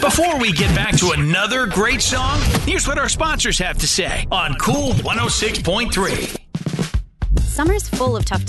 Before we get back to another great song, here's what our sponsors have to say on Cool 106.3. Summer's full of tough